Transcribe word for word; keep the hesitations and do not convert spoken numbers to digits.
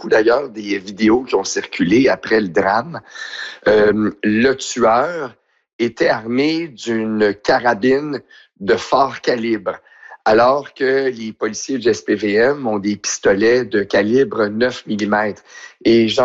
beaucoup d'ailleurs des vidéos qui ont circulé après le drame. Euh, le tueur était armé d'une carabine de fort calibre, alors que les policiers du S P V M ont des pistolets de calibre neuf millimètres. Et Jean